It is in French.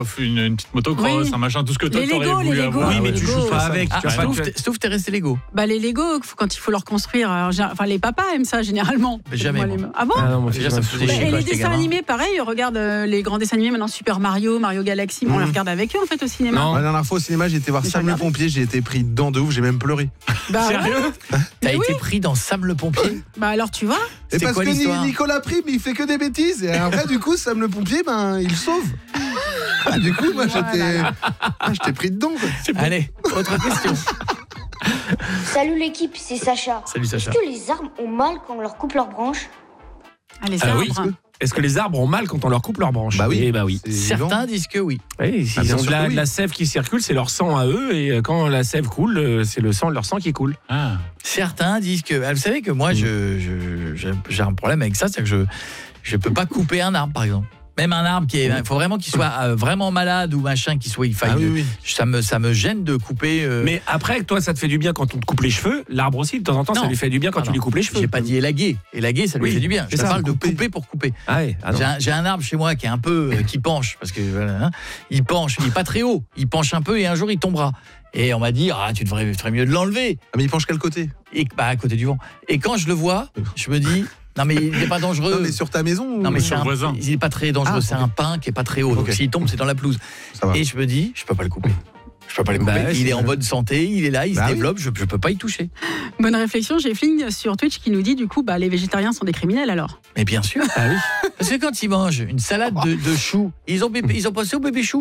Une petite motocross, Oui. un machin, tout ce que toi Les t'aurais Lego, voulu les Lego. avoir. Oui, mais tu joues pas avec. Ah, Tu vas pas Stouff, t'es resté Lego. Les Lego, quand il faut leur construire, enfin les papas aiment ça généralement. Mais jamais, Moi, moi. Ah bon? Ah non, moi, Déjà, ça me faisait chier Et quand les j'étais dessins gamin. animés, pareil, regarde les grands dessins animés maintenant, Super Mario, Mario Galaxy, on les regarde avec eux en fait au cinéma. Non. La dernière fois au cinéma, j'ai été voir Mais Sam le regardez. pompier, j'ai été pris dedans de ouf, j'ai même pleuré. Bah, ouais. Sérieux? T'as Mais été pris dans Sam le pompier. Bah alors tu vois. Et C'est parce quoi que l'histoire Nicolas Prime, il fait que des bêtises. Et après, du coup, Sam le pompier, il sauve. Ah, du coup, moi, j'étais pris dedans. Quoi. Allez, autre question. Salut l'équipe, c'est Sacha. Salut Sacha. Est-ce que les arbres ont mal quand on leur coupe leurs branches? Allez, Ah ça oui. Est-ce que les arbres ont mal quand on leur coupe leurs branches? Bah oui. Eh bah oui. C'est Certains évident. disent que oui. Oui, Ah, ils bien ont de sûr la, que oui. de la sève qui circule, c'est leur sang à eux, et quand la sève coule, c'est leur sang qui coule. Ah. Certains disent que. Vous savez que moi, j'ai un problème avec ça, c'est que je peux pas couper un arbre, par exemple. Même un arbre il faut vraiment qu'il soit vraiment malade ou machin, qu'il soit, il faille. Ah oui. Ça me gêne de couper. Mais après, toi, ça te fait du bien quand on te coupe les cheveux. L'arbre aussi, de temps en temps, ça Non. lui fait du bien quand Ah tu non. lui coupes les cheveux. J'ai pas dit élaguer. Élaguer, ça lui Oui, fait du bien. c'est Je ça, parle de couper. couper pour couper. Ah ouais, ah non. J'ai un arbre chez moi qui est un peu qui penche parce que voilà, hein, il penche, il est pas très haut, il penche un peu et un jour il tombera. Et on m'a dit tu ferais mieux de l'enlever. Ah, mais il penche quel côté? Et à côté du vent. Et quand je le vois, je me dis non mais il n'est pas dangereux. Non, mais sur ta maison ou... Non mais sur le voisin. il est pas très dangereux, Ah, c'est ok. un pin qui est pas très haut. Donc Ok. s'il tombe, c'est dans la pelouse. Ça va. Et je me dis, je peux pas le couper. Je peux pas le couper. Bah ouais, il c'est est en ça. bonne santé, il est là, il Bah se oui. développe, je peux pas y toucher. Bonne réflexion, j'ai Fling sur Twitch qui nous dit du coup les végétariens sont des criminels alors. Mais bien sûr. Ah oui. Parce que quand ils mangent une salade de choux, ils ont passé au bébé chou.